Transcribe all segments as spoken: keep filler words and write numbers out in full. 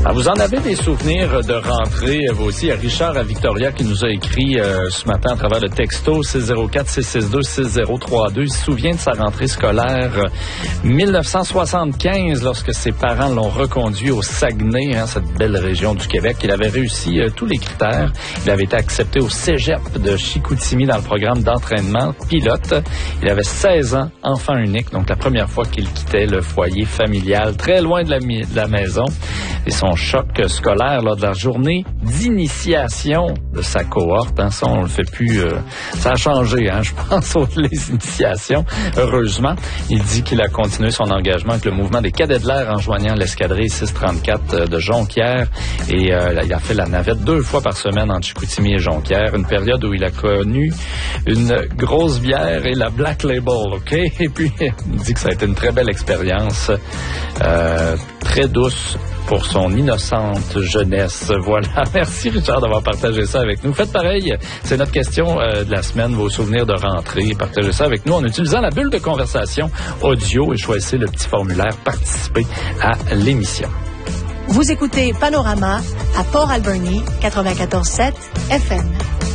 Ah, vous en avez des souvenirs de rentrée, vous aussi. Il y a Richard à Victoria qui nous a écrit euh, ce matin à travers le texto six zéro quatre six six deux six zéro trois deux. Il se souvient de sa rentrée scolaire euh, mille neuf cent soixante-quinze lorsque ses parents l'ont reconduit au Saguenay, hein, cette belle région du Québec. Il avait réussi euh, tous les critères. Il avait été accepté au cégep de Chicoutimi dans le programme d'entraînement pilote. Il avait seize ans, enfant unique, donc la première fois qu'il quittait le foyer familial, très loin de la, mi- de la maison. Et son choc scolaire lors de la journée d'initiation de sa cohorte, hein, ça on le fait plus, euh, ça a changé, hein, je pense, aux les initiations, heureusement. Il dit qu'il a continué son engagement avec le mouvement des cadets de l'air en joignant l'escadrille six trente-quatre de Jonquière et euh, il a fait la navette deux fois par semaine entre Chicoutimi et Jonquière, une période où il a connu une grosse bière et la Black Label, OK? Et puis, il dit que ça a été une très belle expérience, euh, très douce pour son innocente jeunesse. Voilà. Merci, Richard, d'avoir partagé ça avec nous. Faites pareil. C'est notre question euh, de la semaine, vos souvenirs de rentrée. Partagez ça avec nous en utilisant la bulle de conversation audio et choisissez le petit formulaire participer à l'émission. Vous écoutez Panorama à Port Alberni, quatre-vingt-quatorze sept F M.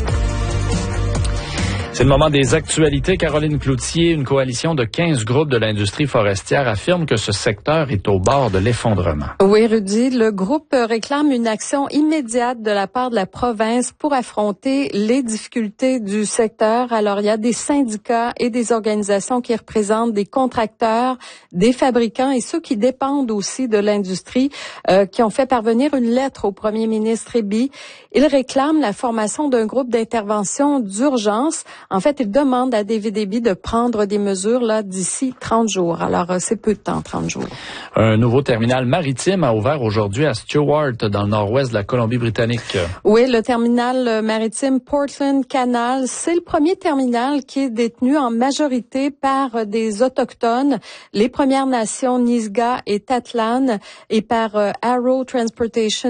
C'est le moment des actualités. Caroline Cloutier, une coalition de quinze groupes de l'industrie forestière affirme que ce secteur est au bord de l'effondrement. Oui, Rudy, le groupe réclame une action immédiate de la part de la province pour affronter les difficultés du secteur. Alors, il y a des syndicats et des organisations qui représentent des contracteurs, des fabricants et ceux qui dépendent aussi de l'industrie euh, qui ont fait parvenir une lettre au premier ministre Eby. Ils réclament la formation d'un groupe d'intervention d'urgence. En fait, ils demandent à David Eby de prendre des mesures là d'ici trente jours. Alors, euh, c'est peu de temps, trente jours. Un nouveau terminal maritime a ouvert aujourd'hui à Stewart, dans le nord-ouest de la Colombie-Britannique. Oui, le terminal maritime Portland Canal, c'est le premier terminal qui est détenu en majorité par des Autochtones, les Premières Nations Nisga'a et Tatlan, et par euh, Arrow Transportation